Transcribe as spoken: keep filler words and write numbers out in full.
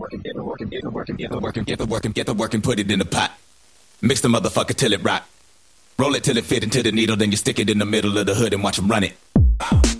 work and get the work and get the work and get the work and get the work and get the work and put it in the pot. Mix the motherfucker till it rock. Roll it till it fit into the needle, then you stick it in the middle of the hood and watch 'em run it.